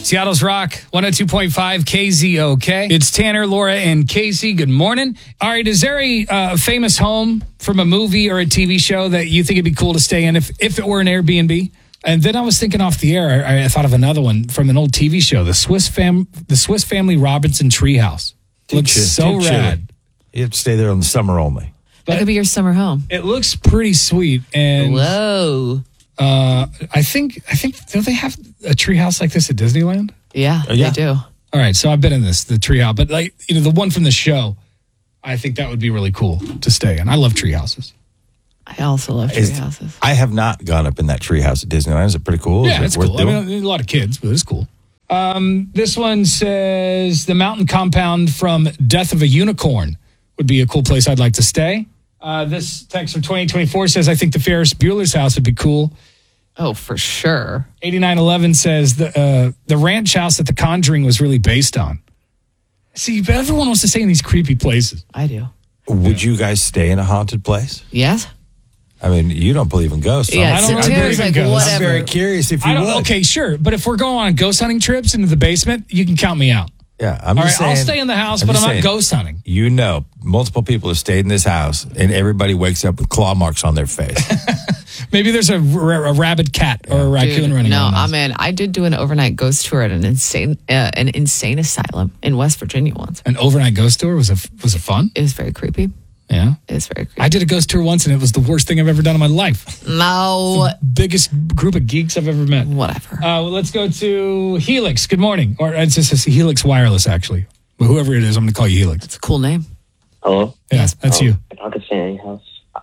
Seattle's Rock, 102.5 KZOK. It's Tanner, Laura, and Casey. Good morning. All right, is there a famous home from a movie or a TV show that you think it'd be cool to stay in if it were an Airbnb? And then I was thinking off the air, I thought of another one from an old TV show, the Swiss Family Robinson Treehouse. Looks so rad. You have to stay there in the summer only. That could be your summer home. It looks pretty sweet. And whoa. I think do they have a treehouse like this at Disneyland? Yeah, they do. All right, so I've been in the treehouse, but the one from the show, I think that would be really cool to stay in. I love treehouses. I also love treehouses. I have not gone up in that treehouse at Disneyland. Is it pretty cool? Yeah, it's cool. Doing? I mean, a lot of kids, but it's cool. This one says the mountain compound from Death of a Unicorn would be a cool place I'd like to stay. This text from 2024 says, I think the Ferris Bueller's house would be cool. Oh, for sure. 8911 says the ranch house that The Conjuring was really based on. See, everyone wants to stay in these creepy places. I do. Would you guys stay in a haunted place? Yes. I mean, you don't believe in ghosts. Yeah, I don't believe in ghosts. I'm very curious if you would. Okay, sure. But if we're going on ghost hunting trips into the basement, you can count me out. Yeah, All right, I'll stay in the house, but I'm not ghost hunting. You know, multiple people have stayed in this house, and everybody wakes up with claw marks on their face. Maybe there's a rabid cat or a raccoon running around. No, man, I did do an overnight ghost tour at an insane asylum in West Virginia once. An overnight ghost tour? Was it fun? It was very creepy. Yeah? It was very creepy. I did a ghost tour once, and it was the worst thing I've ever done in my life. No. Biggest group of geeks I've ever met. Whatever. Let's go to Helix. Good morning. Or it's just Helix Wireless, actually. But whoever it is, I'm going to call you Helix. That's a cool name. Hello? Yeah, that's you. If I could stay in any house,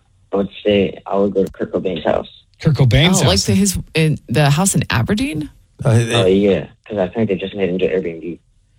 I would go to Kurt Cobain's house. Kurt Cobain's house? Like the house in Aberdeen? Yeah, because I think they just made it into Airbnb.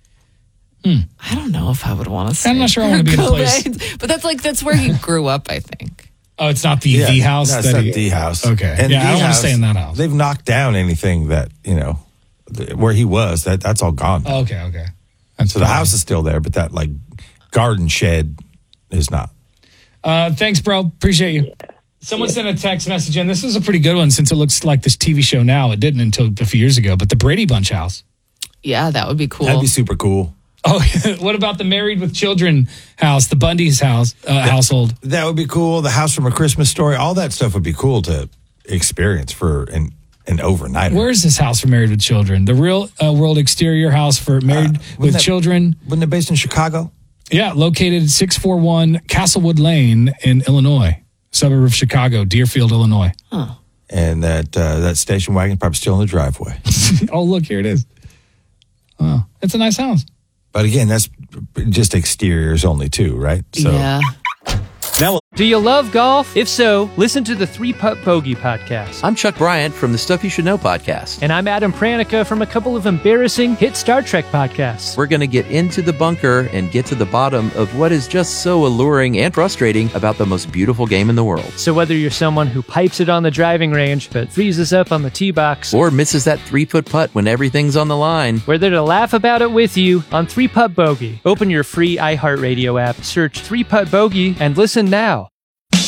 I don't know if I would want to stay. I'm not sure I want to be in a place. But that's where he grew up, I think. Oh, it's not the house? No, it's not the house. Okay. And I don't want to stay in that house. They've knocked down anything that, where he was. That's all gone. Oh, okay. So the house is still there, but that garden shed is not. Thanks, bro. Appreciate you. Yeah. Someone sent a text message in. This is a pretty good one since it looks like this TV show now. It didn't until a few years ago, but the Brady Bunch house. Yeah, that would be cool. That'd be super cool. Oh, what about the Married with Children house, the Bundy's household? That would be cool. The House from A Christmas Story, all that stuff would be cool to experience for an overnight. Where is this house for Married with Children? The Real World Exterior house for Married with Children. Wasn't it based in Chicago? Yeah, located 641 Castlewood Lane in Illinois, suburb of Chicago, Deerfield, Illinois. Huh. And that station wagon probably still in the driveway. Oh, look, here it is. Oh, it's a nice house. But again, that's just exteriors only too, right? So. Yeah. Now, do you love golf? If so, listen to the 3-Putt Bogey podcast. I'm Chuck Bryant from the Stuff You Should Know podcast. And I'm Adam Pranica from a couple of embarrassing hit Star Trek podcasts. We're going to get into the bunker and get to the bottom of what is just so alluring and frustrating about the most beautiful game in the world. So whether you're someone who pipes it on the driving range but freezes up on the tee box, or misses that 3-foot putt when everything's on the line, we're there to laugh about it with you on 3-Putt Bogey. Open your free iHeartRadio app, search 3-Putt Bogey, and listen now.